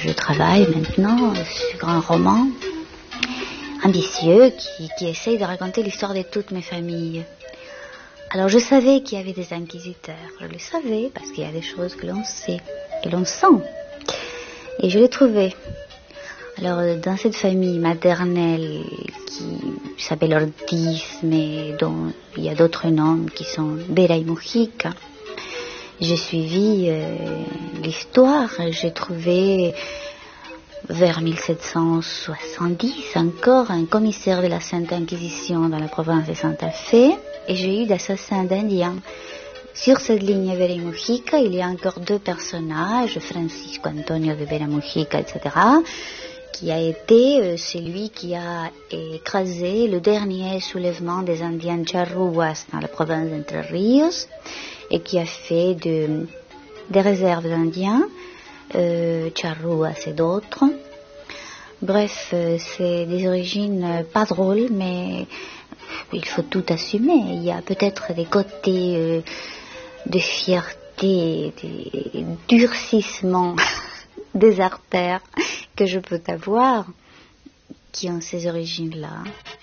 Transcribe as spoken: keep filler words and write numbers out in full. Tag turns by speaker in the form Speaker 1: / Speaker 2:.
Speaker 1: je travaille maintenant sur un roman ambitieux qui, qui essaye de raconter l'histoire de toutes mes familles. Alors je savais qu'il y avait des inquisiteurs, je le savais parce qu'il y a des choses que l'on sait, que l'on sent. Et je l'ai trouvé. Alors dans cette famille maternelle qui s'appelle Ortiz, mais dont il y a d'autres noms qui sont Vera y Mujica, j'ai suivi euh, l'histoire. J'ai trouvé vers mille sept cent soixante-dix encore un commissaire de la Sainte Inquisition dans la province de Santa Fe, et j'ai eu d'assassins d'Indiens. Sur cette ligne Vera y Mujica, il y a encore deux personnages, Francisco Antonio de Vera Mujica, et cetera, qui a été euh, celui qui a écrasé le dernier soulèvement des Indiens Charruas dans la province d'Entre Ríos, et qui a fait de, des réserves d'Indiens, euh, Charruas et d'autres. Bref, euh, c'est des origines euh, pas drôles, mais il faut tout assumer. Il y a peut-être des côtés euh, de fierté, des durcissements des artères que je peux avoir qui ont ces origines-là.